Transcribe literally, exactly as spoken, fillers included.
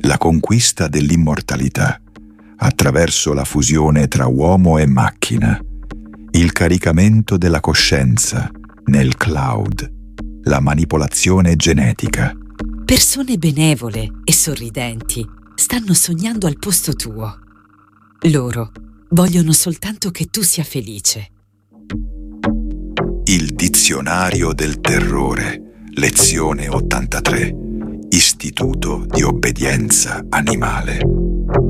la conquista dell'immortalità attraverso la fusione tra uomo e macchina, il caricamento della coscienza nel cloud, la manipolazione genetica. Persone benevole e sorridenti stanno sognando al posto tuo. Loro vogliono soltanto che tu sia felice. Il dizionario del terrore, lezione ottantatré, istituto di obbedienza animale.